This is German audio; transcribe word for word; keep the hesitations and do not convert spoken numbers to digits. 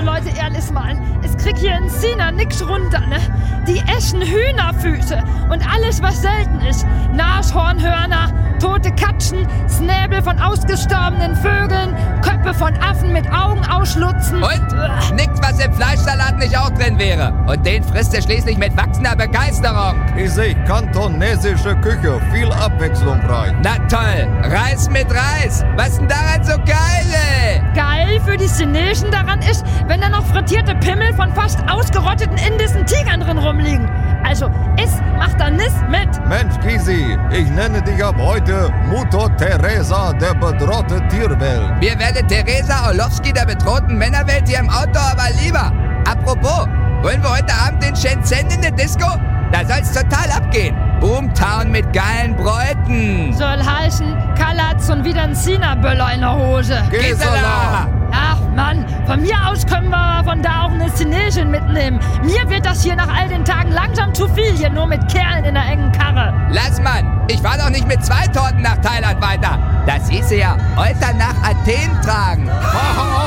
Leute, ehrlich mal, es kriegt hier in China nix runter, ne? Die essen Hühnerfüße und alles, was selten ist. Nashornhörner, tote Katzen, Snäbel von ausgestorbenen Vögeln, Köpfe von Affen mit Augen ausschlutzen. Und? Uah. Nix, was im Fleischsalat nicht auch drin wäre. Und den frisst er schließlich mit wachsender Begeisterung. Ich sehe kantonesische Küche, viel abwechslungsreich. Na toll, Reis mit Reis. Was ist denn daran so geil, ey? Geil für die Chinesen daran ist, wenn da noch frittierte Pimmel von fast ausgerotteten indischen Tigern drin rumliegen. Also, es macht da nichts mit. Mensch, Gysi, ich nenne dich ab heute Mutter Teresa der bedrohten Tierwelt. Mir werde Teresa Orlowski der bedrohten Männerwelt hier im Outdoor aber lieber. Apropos, wollen wir heute Abend in Shenzhen in der Disco? Da soll's total abgehen. Boomtown mit geilen Bräuten. Soll heißen, Kalle hat schon wieder einen China-Böller in der Hose. Gisela! Ach Mann, von mir aus können wir von da auch eine Chinesin mitnehmen. Mir wird das hier nach all den Tagen langsam zu viel, hier nur mit Kerlen in der engen Karre. Lass Mann, ich fahr doch nicht mit zwei Torten nach Thailand weiter. Das hieße ja heute nach Athen tragen.